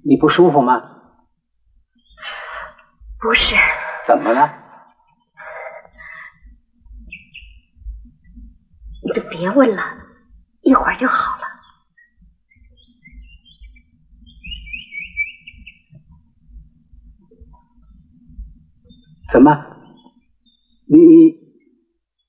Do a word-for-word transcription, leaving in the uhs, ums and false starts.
你不舒服吗？ 不是。 怎么了？ 你就别问了，一会儿就好了。 怎么？